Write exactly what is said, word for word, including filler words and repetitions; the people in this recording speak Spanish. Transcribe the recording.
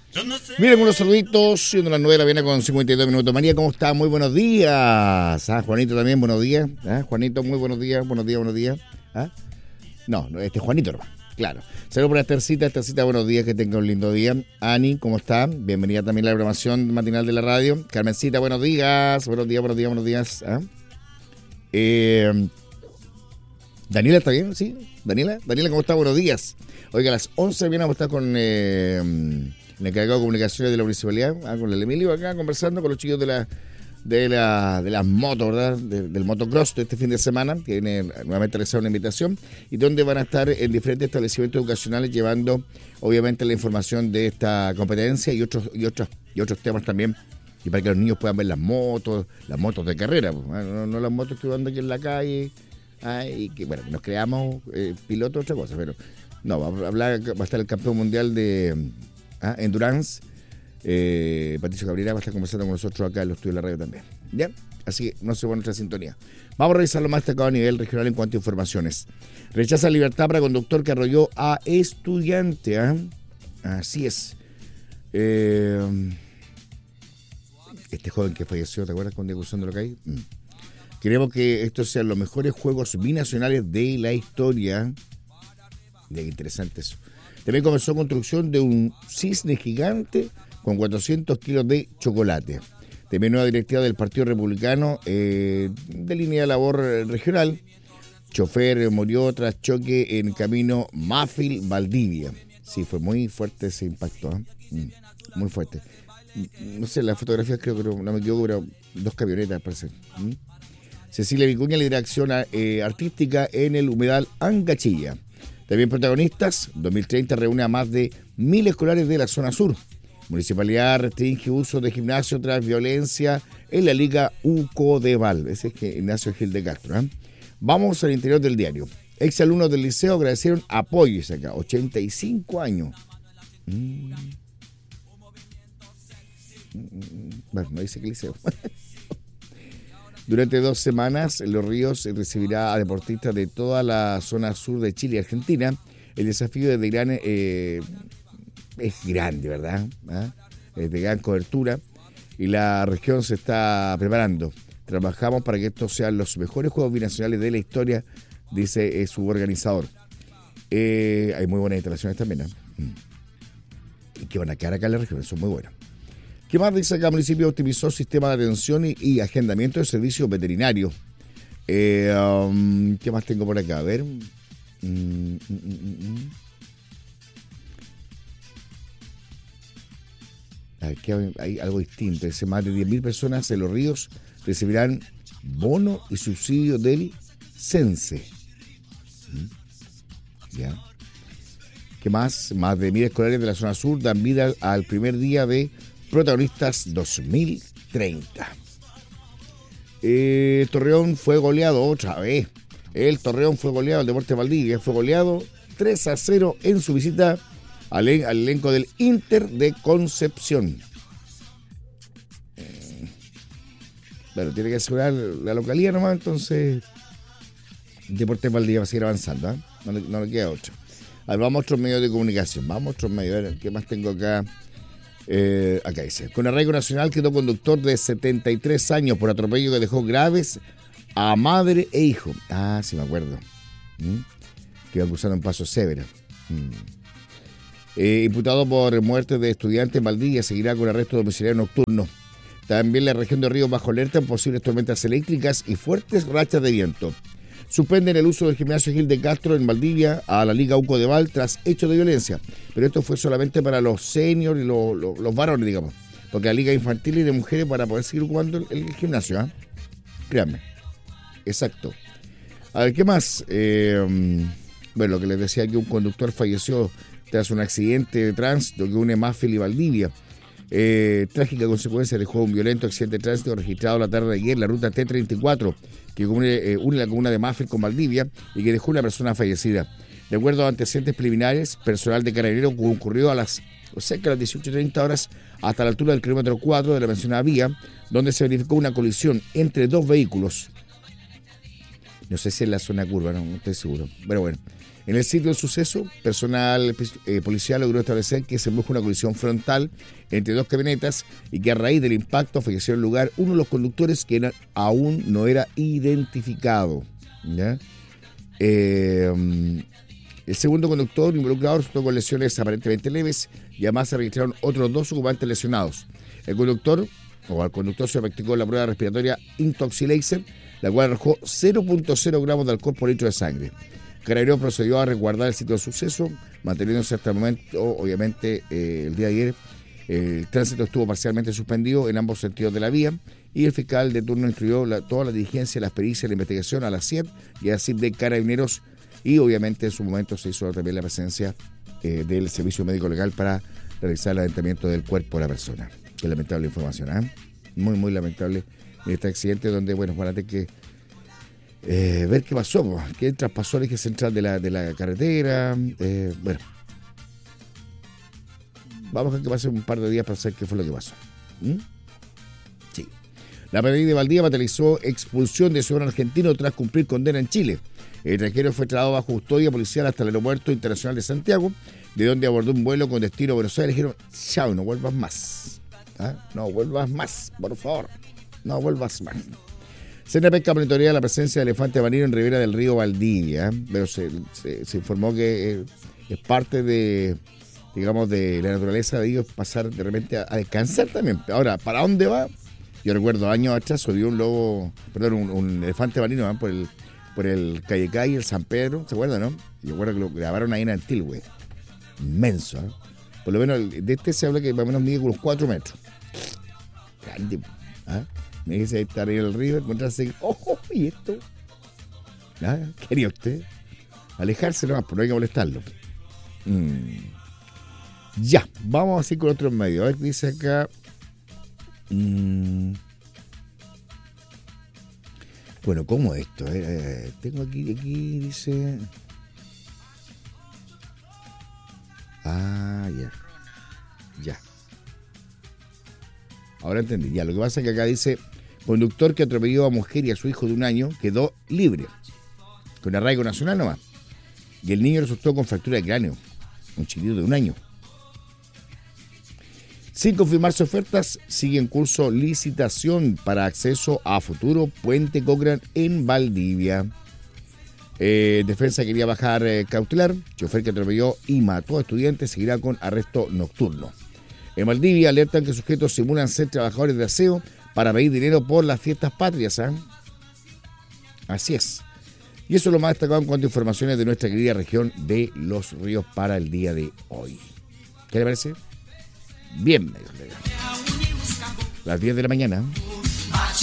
Miren, unos saluditos, siendo las nueve de la mañana con cincuenta y dos minutos. María, ¿cómo está? Muy buenos días. Ah, Juanito también, buenos días. ¿Ah? Juanito, muy buenos días, buenos días, buenos días. ¿Ah? No, no, este es Juanito, hermano. Claro. Saludos para Estercita, Estercita, buenos días, que tenga un lindo día. Ani, ¿cómo está? Bienvenida también a la programación matinal de la radio. Carmencita, buenos días, buenos días, buenos días, buenos días. ¿Ah? Eh, Daniela, ¿está bien? ¿Sí? Daniela, Daniela, ¿cómo está? Buenos días. Oiga, a las once de la mañana vamos a estar con eh, el encargado de comunicaciones de la municipalidad, ah, con el Emilio, acá conversando con los chicos de la de la de las motos, ¿verdad? De, del motocross de este fin de semana, que viene nuevamente a realizar una invitación, y donde van a estar en diferentes establecimientos educacionales llevando, obviamente, la información de esta competencia y otros y otros y otros temas también, y para que los niños puedan ver las motos, las motos de carrera, pues, no, no las motos que van aquí en la calle, ah, y que, bueno, nos creamos eh, pilotos, otra cosa, pero no, va a hablar, va a estar el campeón mundial de ah, endurance. Eh, Patricio Cabrera va a estar conversando con nosotros acá en los estudios de la radio también. ¿Ya? Así que no se va nuestra sintonía. Vamos a revisar lo más destacado a nivel regional en cuanto a informaciones. Rechaza libertad para conductor que arrolló a estudiante. ¿eh? Así es. Eh, este joven que falleció, ¿te acuerdas con Diego lo que hay? Mm. Queremos que estos sean los mejores juegos binacionales de la historia. Ya, qué interesante eso. También comenzó construcción de un cisne gigante con cuatrocientos kilos de chocolate. También nueva directiva del Partido Republicano eh, de línea de labor regional. Chofer murió tras choque en camino Mafil-Valdivia. Sí, fue muy fuerte ese impacto. ¿eh? Mm, muy fuerte. No sé, las fotografías creo que no me equivoco, pero dos camionetas parece. ¿Mm? Cecilia Vicuña lidera acción eh, artística en el humedal Angachilla. También protagonistas, dos mil treinta reúne a más de mil escolares de la zona sur. Municipalidad restringe uso de gimnasio tras violencia en la Liga Ucodeval. Ese es Ignacio Gil de Castro. ¿eh? Vamos al interior del diario. Exalumnos del liceo agradecieron apoyos acá, ochenta y cinco años. Mm. Bueno, no dice que liceo. Durante dos semanas, Los Ríos recibirá a deportistas de toda la zona sur de Chile y Argentina. El desafío es de gran, eh, es grande, ¿verdad? ¿Ah? Es de gran cobertura y la región se está preparando. Trabajamos para que estos sean los mejores Juegos Binacionales de la historia, dice eh, su organizador. Eh, hay muy buenas instalaciones también, ¿eh? Y que van a quedar acá en la región, son muy buenas. ¿Qué más dice acá? El municipio optimizó sistema de atención y, y agendamiento de servicios veterinarios. Eh, um, ¿Qué más tengo por acá? A ver. Mm, mm, mm, mm. Aquí hay algo distinto. Dice, más de diez mil personas en Los Ríos recibirán bono y subsidio del CENSE. ¿Mm? ¿Ya? ¿Qué más? Más de mil escolares de la zona sur dan vida al primer día de Protagonistas dos mil treinta. Eh, Torreón fue goleado otra vez. El Torreón fue goleado, el Deportes Valdivia fue goleado tres a cero en su visita al, al elenco del Inter de Concepción. Eh, bueno, tiene que asegurar la localidad nomás, entonces Deportes Valdivia va a seguir avanzando. ¿eh? No, le, no le queda otra. A ver, vamos a otros medios de comunicación. Vamos a otros medios. A ver, ¿qué más tengo acá? Eh, acá dice, con arraigo nacional quedó conductor de setenta y tres años por atropello que dejó graves a madre e hijo. Ah, sí me acuerdo. ¿Mm? Que iba cruzando un paso severo. ¿Mm? Eh, imputado por muerte de estudiante en Valdivia, seguirá con arresto domiciliario nocturno. También la región de Ríos bajo alerta en posibles tormentas eléctricas y fuertes rachas de viento. Suspenden el uso del gimnasio Gil de Castro en Valdivia a la Liga Ucodeval tras hechos de violencia. Pero esto fue solamente para los seniors y los, los, los varones, digamos. Porque la Liga Infantil y de mujeres para poder seguir ocupando el, el gimnasio. ¿eh? Créanme. Exacto. A ver, ¿qué más? Eh, bueno, lo que les decía, que un conductor falleció tras un accidente de tránsito que une Mafil y Valdivia. Eh, trágica consecuencia dejó un violento accidente de tránsito registrado la tarde de ayer en la ruta T treinta y cuatro que une, eh, une la comuna de Mafil con Valdivia y que dejó una persona fallecida. De acuerdo a antecedentes preliminares, personal de Carabineros concurrió a las cerca de las dieciocho treinta horas hasta la altura del kilómetro cuatro de la mencionada vía, donde se verificó una colisión entre dos vehículos. No sé si es la zona curva, no, no estoy seguro, pero bueno. En el sitio del suceso, personal eh, policial logró establecer que se produjo una colisión frontal entre dos camionetas y que a raíz del impacto falleció en el lugar uno de los conductores que era, aún no era identificado. ¿Ya? Eh, el segundo conductor involucrado resultó con lesiones aparentemente leves y además se registraron otros dos ocupantes lesionados. El conductor, o al conductor se practicó la prueba respiratoria Intoxilacer, la cual arrojó cero punto cero gramos de alcohol por litro de sangre. Carabineros procedió a resguardar el sitio del suceso, manteniéndose hasta el momento, obviamente, eh, el día de ayer, eh, el tránsito estuvo parcialmente suspendido en ambos sentidos de la vía y el fiscal de turno instruyó la, toda la diligencia, las pericias, la investigación a la C I E P y a C I P de Carabineros y obviamente en su momento se hizo también la presencia eh, del Servicio Médico Legal para realizar el adentamiento del cuerpo de la persona. Qué lamentable información, ¿eh? Muy, muy lamentable este accidente donde, bueno, van a tener que eh, ver qué pasó, po, qué traspasó el eje central de la, de la carretera, eh, bueno. Vamos a ver que pase un par de días para saber qué fue lo que pasó. ¿Mm? Sí. La P D I de Valdivia materializó expulsión de ciudadano argentino tras cumplir condena en Chile. El extranjero fue trasladado bajo custodia policial hasta el Aeropuerto Internacional de Santiago, de donde abordó un vuelo con destino a Buenos Aires. Le dijeron, chao, no vuelvas más. ¿Ah? No vuelvas más, por favor. No vuelvas más. Senapesca monitorea la presencia de elefante marino en ribera del río Valdivia, pero se, se, se informó que eh, es parte de, digamos, de la naturaleza de ellos pasar de repente a, a descansar también. Ahora, ¿para dónde va? Yo recuerdo años atrás subió un lobo, perdón, un, un elefante marino, ¿eh? por el por el Calle Calle, el San Pedro, ¿se acuerdan, no? Yo recuerdo que lo grabaron ahí en Antilhue. Inmenso, ¿eh? Por lo menos de este se habla que más o menos mide unos cuatro metros. Grande, ¿ah? Me dice estar ahí en el río, encontrarse, ¡ojo! ¿Y esto? ¿Ah? ¿Qué haría usted? Alejarse nomás, pero no hay que molestarlo. Mm. Ya, vamos así con otros medios. A ver qué dice acá. Mm. Bueno, ¿cómo esto? Eh, tengo aquí, aquí dice... Ah, ya. Ya. Ahora entendí. Ya, lo que pasa es que acá dice... Conductor que atropelló a mujer y a su hijo de un año quedó libre. Con arraigo nacional nomás. Y el niño resultó con fractura de cráneo. Un chiquillo de un año. Sin confirmarse ofertas, sigue en curso licitación para acceso a futuro Puente Cochrane en Valdivia. Eh, defensa quería bajar eh, cautelar. Chofer que atropelló y mató a estudiantes seguirá con arresto nocturno. En Valdivia alertan que sujetos simulan ser trabajadores de aseo para pedir dinero por las fiestas patrias. ¿eh? Así es. Y eso es lo más destacado en cuanto a informaciones de nuestra querida región de Los Ríos para el día de hoy. ¿Qué le parece? Bien, las diez de la mañana.